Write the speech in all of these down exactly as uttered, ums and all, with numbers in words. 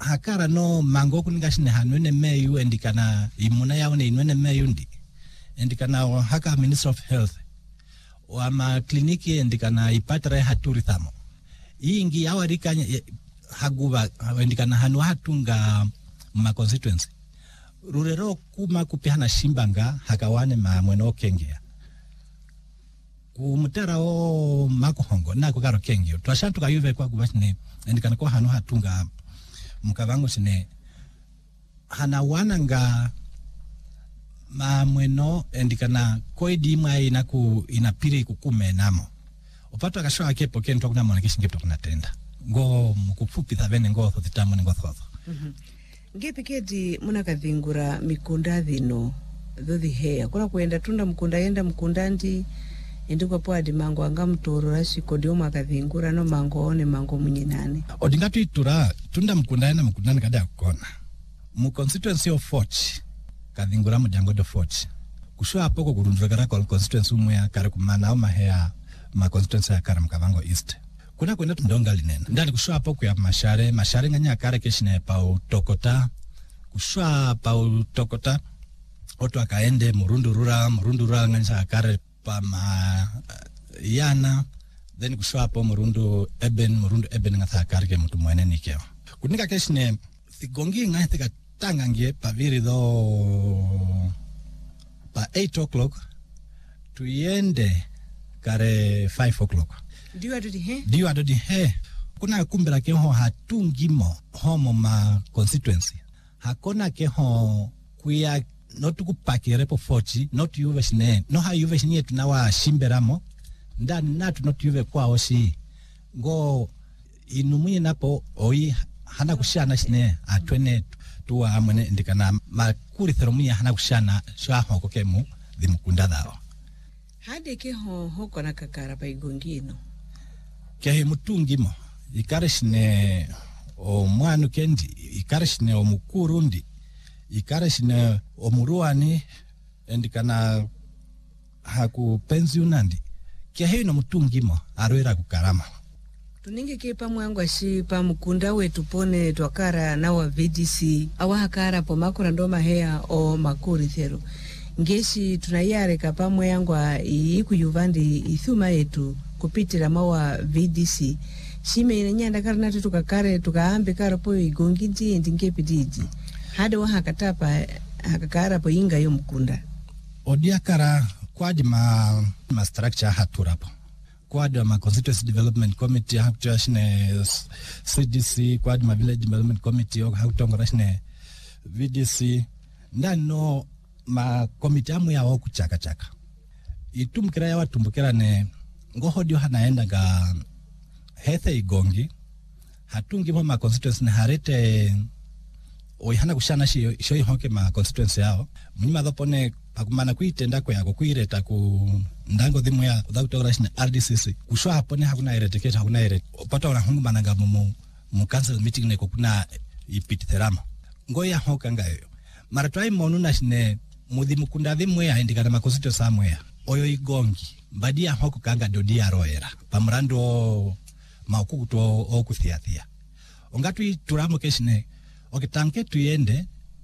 hakara no mango kuninga shine hanwene meyu endikana imuna yaone inwene meyu ndi endikana haka Minister of Health wa ma kliniki endikana ipatra haturi thamo ingi yawarika haguba endikana hanu hatunga ma constituency rurero kuma kupihana shimbanga hakawane ma mweno kengea kumutera o makuhongo nako karo kengio twashantuka yuve kwa kubashine endikana ko hanu hatunga mukavango sine hana wananga ma mweno endikana koidi mwa inaku inapiri kukume namo opato akashwa kepo kento kuna mwana kishinge kuna tenda ngo mukufupi thavene ngo thotitamu ngo thotho mhm ngepiketi muna kathingura mikunda thino thothi hea kura kuenda tunda mkunda yenda mkunda ndi ndiko po adi mango anga mtoro rashiko dio makathingura no mango one mango munyinane odingatu itura tunda mkunda yenda mkunda kada kukona mu constituency of Forch kathingura mujango de Forch kushwa apoko kurundvekara kwa constituency umwe ya kare kumana au mahea ma constituency ya kare mkavango east kuna kwenda tundonga linena ndani kushwa apoko ya mashare mashare nganya kare keshine pa utokota kushwa pa utokota oto akaende murundurura murundurura nganya kare pa ma yana then kushwa hapo murundu eben murundu eben ngatha kare ke mtu mwene nikeo kunika keshine thigongi nganya thika tangangie paviri do pa eight o'clock tuyende kare five o'clock diu adodi he diu adodi he kuna kumbera ke ho hatungimo homo ma constituency hakona ke ho kuya not kupakire po Forch not yuve shine no ha yuve shine tunawa shimberamo ndani natu not yuve kwa oshi ngo inumuye napo oi hana kushana shine atwene tuwa amene ndikana makuri theromuya hana kushana shwa hoko kemu dhimukunda dhao hade ke ho hoko na kakara pa igongino ke mutungimo ikarishne o mwanu kendi ikarishne o mukurundi ikarishne o muruani endikana haku pensionandi ke hino mutungimo aroira kukarama tuninge ke pa mwangu ashi pa mukunda wetu pone twakara na wa V D C awa hakara po makura ndoma hea o makuri thero ngeshi tunayare kapa mwangu iku yuvandi ithuma yetu kupitira mawa V D C shime inenyanda karana tukakare tukaambe kara po igonginti ndingepi diji hade wa hakatapa hakakara po inga yo mukunda odia kara kwaji ma, ma structure haturapo kwadi ma constituency development committee hakutashine C D C kwadi ma village development committee hakutongorashine V D C ndano ma committee amu ya woku chaka chaka itumkira ya watumbukira ne ngohodio hanaenda ga hethe igongi hatungi ma constituency ne harete oyihana kushana shi shoyi hoke ma constituency yao munyima dhopone pakumana kuitenda kwa yako kuireta ku ndango dhimu ya udhautogorashine R D C C kushwa hapone hakuna ireteketa hakuna irete opata wana hungu mananga mu mu council meeting neko kuna ipiti therama ngoya hoka ngayo mara twai monu nashine mudhi mukunda dhimu ya indikana ma constituency amwe oyo igongi badia hoko kanga dodia roera pamrando maukuto okuthiathia ongatu turamo keshine okitanke tuyende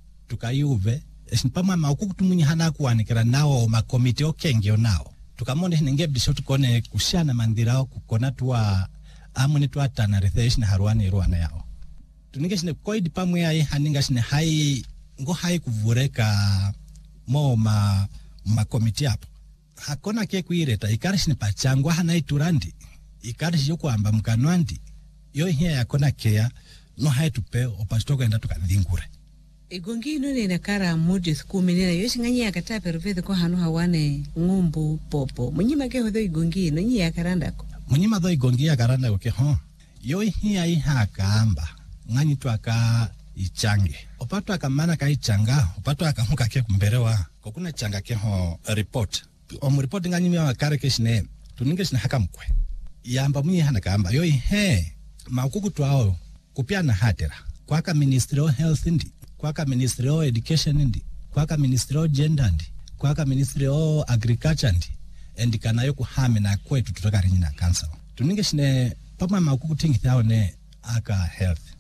tukayuve esinpama maukutu munyi hana kuanikira nao ma committee okengeo nao tukamone ninge bisho tukone kushana mandira kukona tuwa amune tuwa tana retheishne harwani ruana yao tuninge shine koidi pamwe yae haninga shine hai ngo hai kuvureka mo ma ma committee hapo hakona ke kuireta ikarishine pachangwa hana iturandi ikarishi yo kwamba mkanwandi yo hiya yakona kea no hai tupe opastoko enda tukadhingure igongi ino ne nakara mudis kumenera yoshi nganye yakata perfect ko hanu hawane ngumbu popo munyima ke hodo igongi ino nyi yakaranda ko munyima do igongi yakaranda ko ke ho yo hiya ihakamba ngani twaka ichange opato akamana ka ichanga opato akamuka ke kumberewa ko kuna changa ke ho report o mu report ngani mi wakare keshine tuninge shine hakamkwe yamba munyi hana kamba yo he makuku twao kupiana hatera kwaka Ministry of Health ndi kwaka Ministry of Education ndi kwaka Ministry of Gender ndi kwaka Ministry of Agriculture ndi endikana yo kuhame na kwetu tutokari na council tuninge shine pamwe makuku tingi thao ne aka health